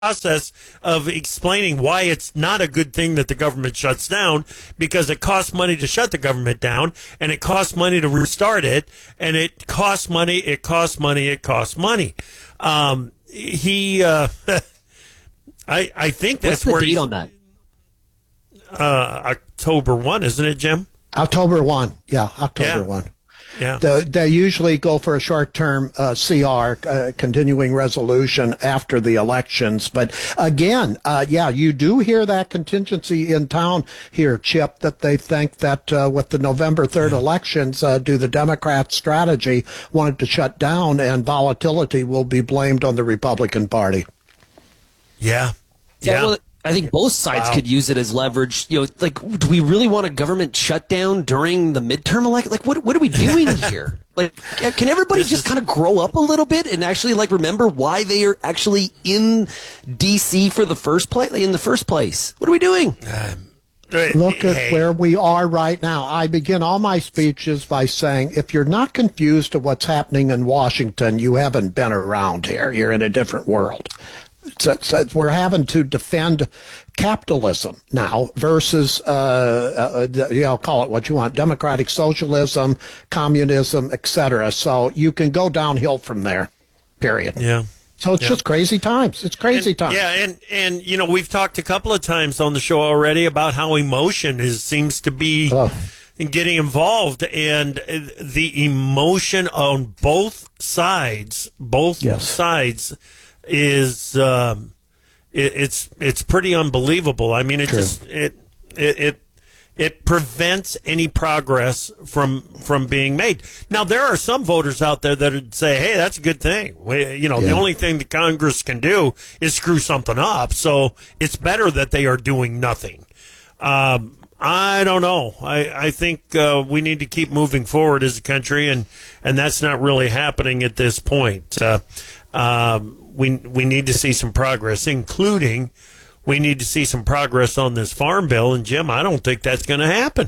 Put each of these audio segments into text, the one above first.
process of explaining why it's not a good thing that the government shuts down, because it costs money to shut the government down, and it costs money to restart it, and it costs money, it costs money, it costs money. I think that's where the date on that? October 1, isn't it, Jim? October 1. Yeah, October 1. Yeah. They usually go for a short-term CR, continuing resolution, after the elections. But again, you do hear that contingency in town here, Chip, that they think that with the November 3rd elections, do the Democrat strategy wanted to shut down, and volatility will be blamed on the Republican Party. Yeah. Well, I think both sides could use it as leverage. Do we really want a government shutdown during the midterm election? What are we doing here? Can everybody just kind of grow up a little bit and actually remember why they are actually in D.C. in the first place? What are we doing? Look at where we are right now. I begin all my speeches by saying, if you're not confused at what's happening in Washington, you haven't been around here. You're in a different world. So we're having to defend capitalism now versus, call it what you want, democratic socialism, communism, etc. So you can go downhill from there, period. Yeah. So it's just crazy times. It's crazy times. Yeah, and we've talked a couple of times on the show already about how emotion seems to be getting involved, and the emotion on both sides is it's pretty unbelievable. I mean, it prevents any progress from being made. Now, there are some voters out there that would say, "Hey, that's a good thing." The only thing that Congress can do is screw something up, so it's better that they are doing nothing. I don't know. I think we need to keep moving forward as a country, and that's not really happening at this point. We need to see some progress, including we need to see some progress on this farm bill. And, Jim, I don't think that's going to happen.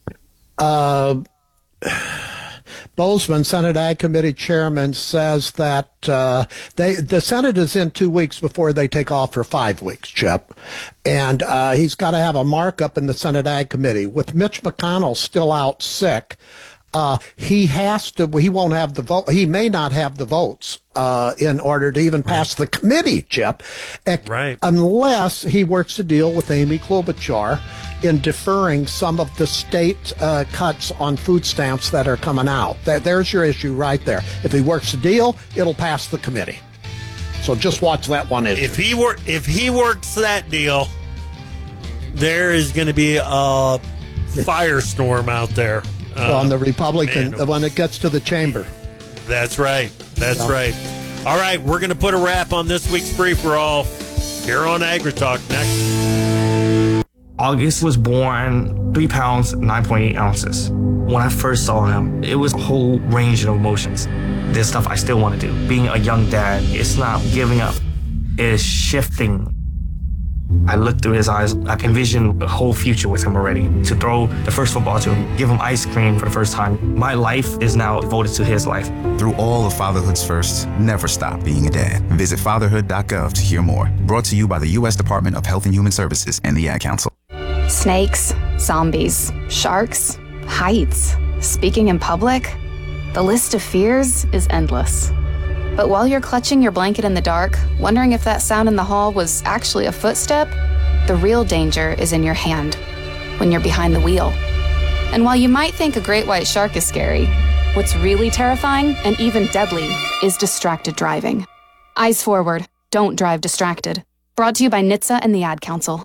Bozeman, Senate Ag Committee Chairman, says that the Senate is in 2 weeks before they take off for 5 weeks, Chip. And he's got to have a markup in the Senate Ag Committee. With Mitch McConnell still out sick, he won't have the vote. He may not have the votes in order to even pass the committee, Chip. Right. Unless he works a deal with Amy Klobuchar in deferring some of the state cuts on food stamps that are coming out. There's your issue right there. If he works a deal, it'll pass the committee. So just watch that one issue. If he works that deal, there is going to be a firestorm out there. On the Republican, when it gets to the chamber. That's right. That's right. All right, we're going to put a wrap on this week's free-for-all here on AgriTalk next. August was born 3 pounds, 9.8 ounces. When I first saw him, it was a whole range of emotions. There's stuff I still want to do. Being a young dad, it's not giving up. It's shifting. I looked through his eyes. I envisioned a whole future with him already. To throw the first football to him, give him ice cream for the first time. My life is now devoted to his life. Through all of fatherhood's firsts, never stop being a dad. Visit fatherhood.gov to hear more. Brought to you by the U.S. Department of Health and Human Services and the Ad Council. Snakes, zombies, sharks, heights, speaking in public. The list of fears is endless. But while you're clutching your blanket in the dark, wondering if that sound in the hall was actually a footstep, the real danger is in your hand, when you're behind the wheel. And while you might think a great white shark is scary, what's really terrifying and even deadly is distracted driving. Eyes forward, don't drive distracted. Brought to you by NHTSA and the Ad Council.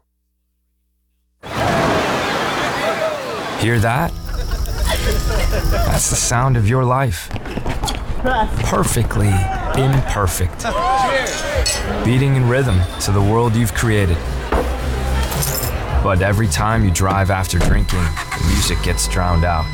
Hear that? That's the sound of your life. Perfectly imperfect. Beating in rhythm to the world you've created. But every time you drive after drinking, the music gets drowned out.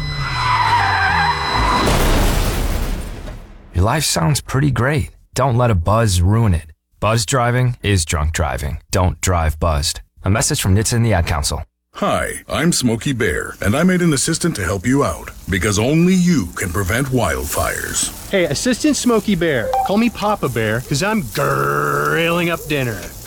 Your life sounds pretty great. Don't let a buzz ruin it. Buzz driving is drunk driving. Don't drive buzzed. A message from NHTSA and the Ad Council. Hi, I'm Smokey Bear, and I made an assistant to help you out, because only you can prevent wildfires. Hey, Assistant Smokey Bear. Call me Papa Bear, because I'm grilling up dinner.